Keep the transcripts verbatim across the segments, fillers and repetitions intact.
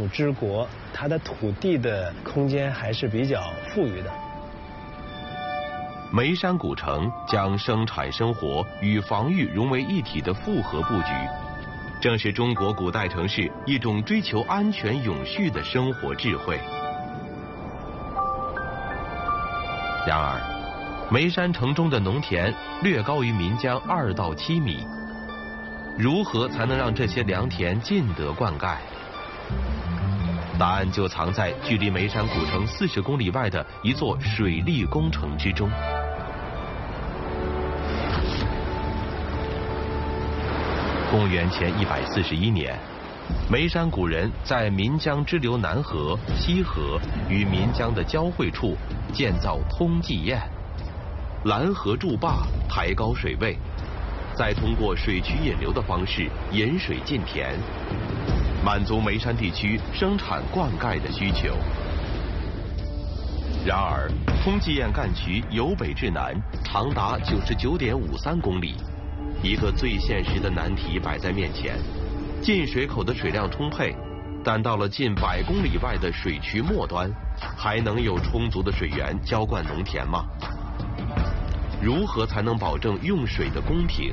之国，它的土地的空间还是比较富裕的。 眉山古城将生产生活与防御融为一体的复合布局，正是中国古代城市一种追求安全永续的生活智慧。然而，眉山城中的农田略高于岷江二到七米，如何才能让这些良田尽得灌溉？答案就藏在距离眉山古城四十公里外的一座水利工程之中。公元前一百四十一年，眉山古人在岷江支流南河、西河与岷江的交汇处建造通济堰，拦河筑坝，抬高水位，再通过水渠引流的方式引水进田，满足眉山地区生产灌溉的需求。然而，通济堰干渠由北至南长达九十九点五三公里，一个最现实的难题摆在面前：进水口的水量充沛，但到了近百公里外的水渠末端，还能有充足的水源浇灌农田吗？如何才能保证用水的公平？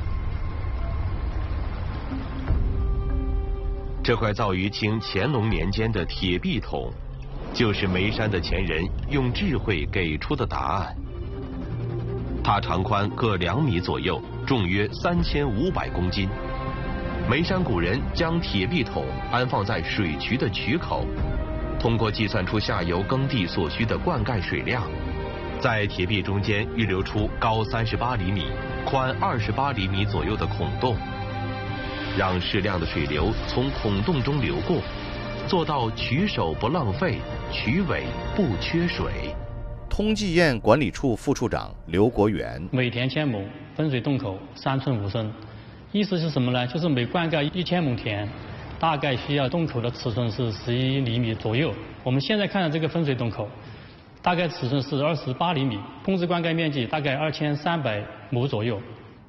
这块造于清乾隆年间的铁壁桶，就是眉山的前人用智慧给出的答案。它长宽各两米左右，重约三千五百公斤。眉山古人将铁壁桶安放在水渠的渠口，通过计算出下游耕地所需的灌溉水量，在铁壁中间预留出高三十八厘米、宽二十八厘米左右的孔洞，让适量的水流从孔洞中流过，做到渠首不浪费，渠尾不缺水。 通济堰管理处副处长刘国元： 每田千亩，分水洞口三寸五升。意思是什么呢？就是每灌溉一千亩田，大概需要洞口的尺寸是十一厘米左右。我们现在看的这个分水洞口，大概尺寸是二十八厘米，控制灌溉面积大概二千三百亩左右。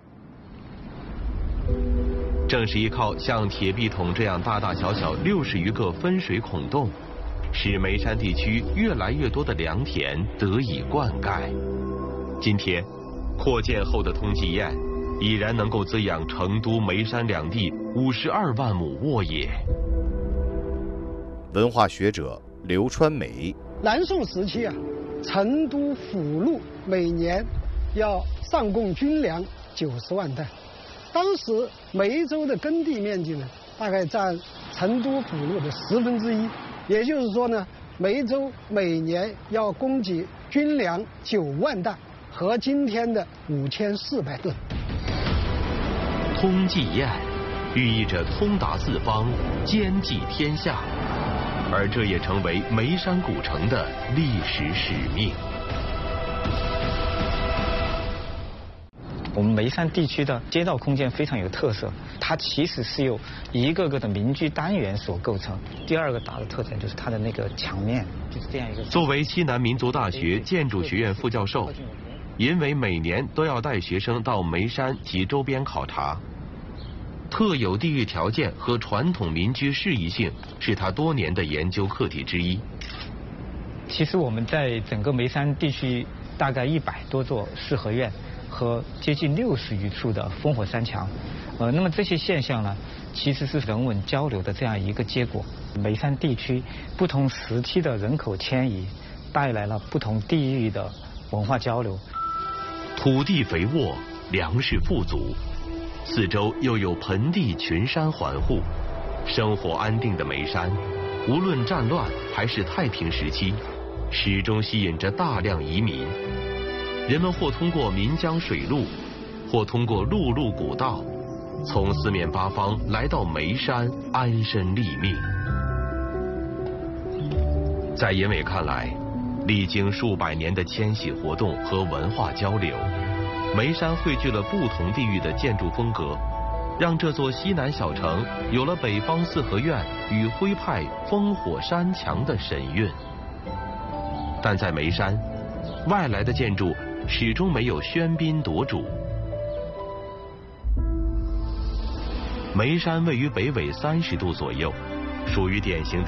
正是依靠像铁壁桶这样大大小小六十余个分水孔洞，使眉山地区越来越多的良田得以灌溉。今天，扩建后的通济堰已然能够滋养成都、眉山两地五十二万亩沃野。 文化学者刘川梅： 南宋时期啊，成都府路每年要上贡军粮九十万担。当时梅州的耕地面积呢，大概占成都府路的十分之一。也就是说呢，梅州每年要供给军粮九万担，和今天的五千四百吨。 通济堰寓意着通达四方，兼济天下，而这也成为眉山古城的历史使命。 我们眉山地区的街道空间非常有特色，它其实是由一个个的民居单元所构成。第二个大的特点就是它的那个墙面，就是这样一个。 作为西南民族大学建筑学院副教授，因为每年都要带学生到眉山及周边考察，特有地域条件和传统民居适宜性是他多年的研究课题之一。 其实我们在整个眉山地区大概一百多座四合院和接近六十余处的烽火山墙，呃，那么这些现象呢，其实是人文交流的这样一个结果。眉山地区不同时期的人口迁移，带来了不同地域的文化交流。 土地肥沃，粮食富足，四周又有盆地群山环护，生活安定的眉山，无论战乱还是太平时期，始终吸引着大量移民。人们或通过岷江水路，或通过陆路古道，从四面八方来到眉山安身立命。在严伟看来，历经数百年的迁徙活动和文化交流，眉山汇聚了不同地域的建筑风格，让这座西南小城有了北方四合院与徽派烽火山墙的神韵。但在眉山，外来的建筑始终没有喧宾夺主。眉山位于北纬三十度左右，属于典型的